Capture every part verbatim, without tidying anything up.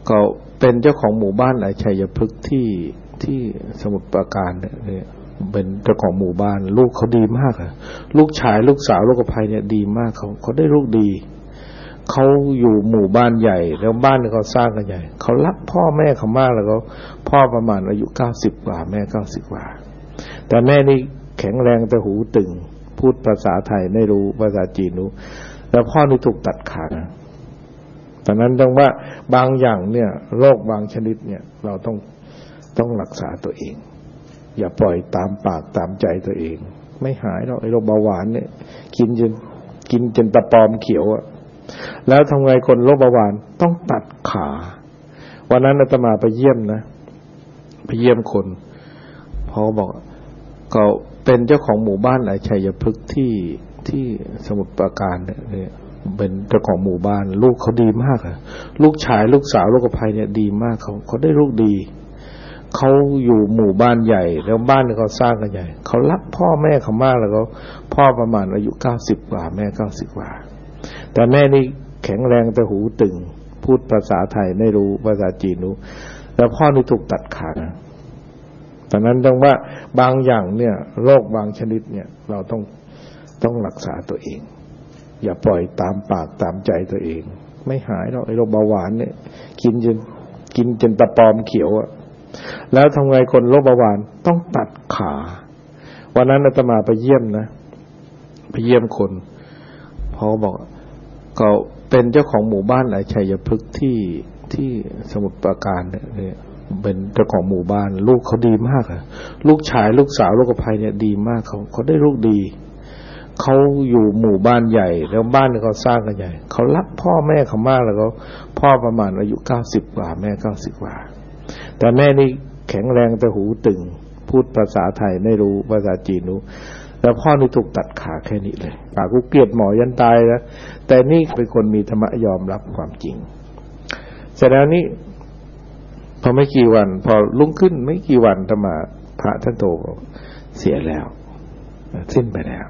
ก็เป็นเจ้าของหมู่บ้านหลายชัยพฤกษ์ที่ที่สมุทรปราการเนี่ยเป็นเจ้าของหมู่บ้านลูกเขาดีมากอะลูกชายลูกสาวลูกกระไพเนี่ยดีมากเขาเขาได้ลูกดีเขาอยู่หมู่บ้านใหญ่แล้วบ้านเขาสร้างกันใหญ่เขารักพ่อแม่เขามากแล้วก็พ่อประมาณอายุเก้าสิบกว่าแม่เก้าสิบกว่าแต่แม่นี่แข็งแรงแต่หูตึงพูดภาษาไทยไม่รู้ภาษาจีนรู้แล้วพ่อนี่ถูกตัดขาตอนนั้นต้องว่าบางอย่างเนี่ยโรคบางชนิดเนี่ยเราต้องต้องรักษาตัวเองอย่าปล่อยตามปากตามใจตัวเองไม่หายหรอกไอ้โรคเบาหวานเนี่ยกินจนกินจนตะปอมเขียวอะแล้วทำไงคนโรคเบาหวานต้องตัดขาวันนั้นอาตมาไปเยี่ยมนะไปเยี่ยมคนพอบอกก็เป็นเจ้าของหมู่บ้านหลายชัยพฤกษ์ที่ที่สมุทรปราการเนี่ยเป็นเจ้าของหมู่บ้านลูกเขาดีมากอะลูกชายลูกสาวลูกกระไพเนี่ยดีมากเขาเขาได้ลูกดีเขาอยู่หมู่บ้านใหญ่แล้วบ้านเขาสร้างกันใหญ่เขารักพ่อแม่เขามากแล้วก็พ่อประมาณอายุเก้าสิบกว่าแม่เก้าสิบกว่าแต่แม่นี่แข็งแรงแต่หูตึงพูดภาษาไทยไม่รู้ภาษาจีนรู้แล้วพ่อนี่ถูกตัดขาตอนนั้นต้องว่าบางอย่างเนี่ยโรคบางชนิดเนี่ยเราต้องต้องรักษาตัวเองอย่าปล่อยตามปากตามใจตัวเองไม่หายหรอกไอ้โรคเบาหวานเนี่ยกินจนกินจนตะปอมเขียวอะแล้วทำไงคนโรคเบาหวานต้องตัดขาวันนั้นอาตมาไปเยี่ยมนะไปเยี่ยมคนพอบอกก็เป็นเจ้าของหมู่บ้านหลายชัยพฤกษ์ที่ที่สมุทรปราการเนี่ยเป็นเจ้าของหมู่บ้านลูกเขาดีมากอะลูกชายลูกสาวลูกกระไพเนี่ยดีมากเขาเขาได้ลูกดีเขาอยู่หมู่บ้านใหญ่แล้วบ้านเขาสร้างกันใหญ่เขารักพ่อแม่เขามากแล้วก็พ่อประมาณอายุเก้าสิบกว่าแม่เก้าสิบกว่าแต่แม่นี่แข็งแรงแต่หูตึงพูดภาษาไทยไม่รู้ภาษาจีนรู้แล้วพ่อนี่ถูกตัดขาแค่นี้เลยปากกูเกลียดหมอยันตายแล้วแต่นี่เป็นคนมีธรรมะยอมรับความจริงเสร็จแล้วนี่พอไม่กี่วันพอรุ่งขึ้นไม่กี่วันธรรมะพระท่านโตเสียแล้วสิ้นไปแล้ว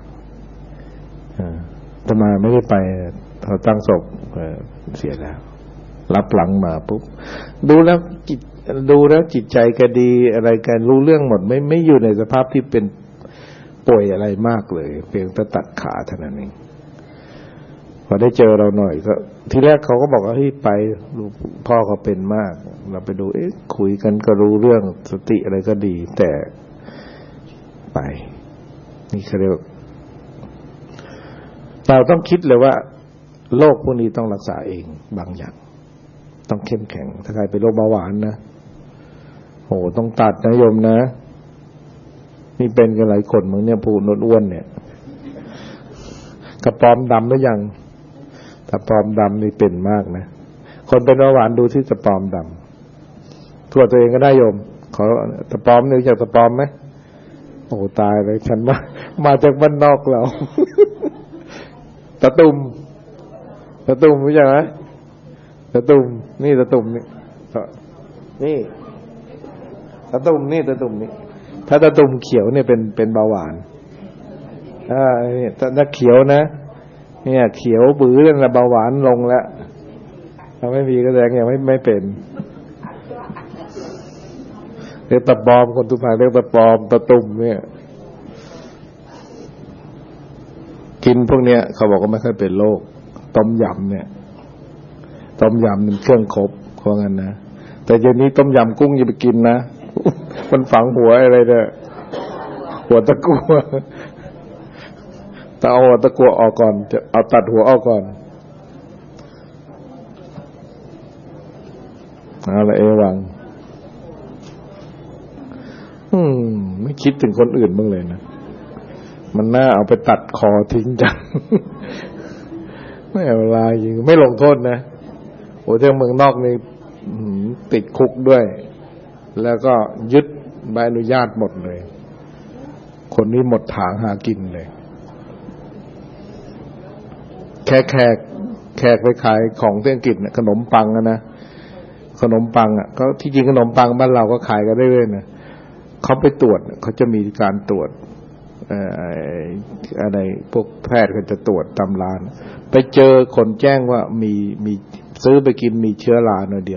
ธรรมะไม่ได้ไปเขาตั้งศพเสียแล้วรับหลังมาปุ๊บดูแล้วจิตดูแล้วจิตใจก็ดีอะไรกันรู้เรื่องหมดไม่ไม่อยู่ในสภาพที่เป็นป่วยอะไรมากเลยเพียงแต่ตัดขาเท่านั้นเองพอได้เจอเราหน่อยก็ทีแรกเขาก็บอกว่าเฮ้ยไปพ่อเขาเป็นมากเราไปดูเอ๊ะคุยกันก็รู้เรื่องสติอะไรก็ดีแต่ไปนี่เขาเรียกเราต้องคิดเลยว่าโรคพวกนี้ต้องรักษาเองบางอย่างต้องเข้มแข็งถ้าใครเป็นโรคเบาหวานนะโหต้องตัดนะโยมนะนี่เป็นกันหลายคนมึงเนี่ยผู้อ้วนเนี่ยกระปอมดำหรือยังกระปอมดำนี่เป็นมากนะคนเป็นเบาหวานดูที่กระปอมดำทั่วตัวเองก็ได้โยมขอตะปอมนี่รู้จักตะปอมไหมโอ้ตายเลยฉันมามาจากบ้านนอกเราตะตุ่มตะตุ่มรู้จักไหมตะตุ่มนี่ตะตุ่มนี่นี่ตะตุ่มนี่ตะตุ่มนี่ถ้าตะตุ่มเขียวเนี่ยเป็นเป็นเบาหวานอ่าเนี่ยถ้าเขียวนะเนี่ยเขียวบื้อเรื่องเบาหวานลงแล้วถ้าไม่มีก็แสดงยังไม่ไม่เป็นเรียกตะปอมคนทุกภาคเรียกตะปอมตะตุ่มเนี่ยกินพวกเนี้ยเขาบอกว่าไม่ค่อยเป็นโรคต้มยำเนี่ยต้มยำมันเครื่องครบเพราะงั้นนะแต่เดี๋ยวนี้ต้มยำกุ้งอย่าไปกินนะมันฝังหัวอะไรเนี่ยหัวตะกั่วแต่เอาหัวตะกั่วออกก่อนจะเอาตัดหัวออกก่อนเอาละเอวังอืมไม่คิดถึงคนอื่นบ้างเลยนะมันน่าเอาไปตัดคอทิ้งจังไม่เอาเวลายิงไม่ลงโทษนะโอ้เที่ยวเมืองนอกนี่ติดคุกด้วยแล้วก็ยึดใบอนุญาตหมดเลยคนนี้หมดทางหากินเลยแค่แขกแขกไปขายของที่อังกฤษนะขนมปังนะขนมปังอ่ะก็ที่จริงขนมปังบ้านเราก็ขายกันได้เลยนะเขาไปตรวจเขาจะมีการตรวจเอ่ออะไรพวกแพทย์ก็จะตรวจตามร้านไปเจอคนแจ้งว่ามีมีซื้อไปกินมีเชื้อราหน่อยเดียว